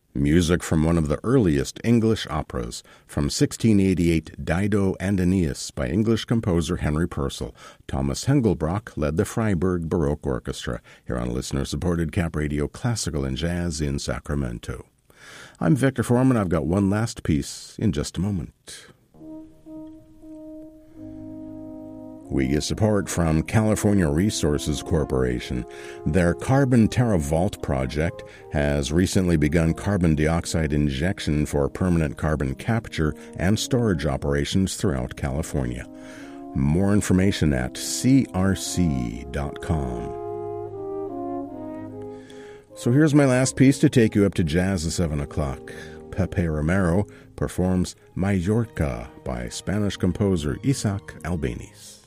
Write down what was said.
Music from one of the earliest English operas, from 1688, Dido and Aeneas by English composer Henry Purcell. Thomas Hengelbrock led the Freiburg Baroque Orchestra, here on listener-supported Cap Radio Classical and Jazz in Sacramento. I'm Victor Foreman. I've got one last piece in just a moment. We get support from California Resources Corporation. Their Carbon TerraVault project has recently begun carbon dioxide injection for permanent carbon capture and storage operations throughout California. More information at crc.com. So here's my last piece to take you up to jazz at 7 o'clock. Pepe Romero performs Mallorca by Spanish composer Isaac Albeniz.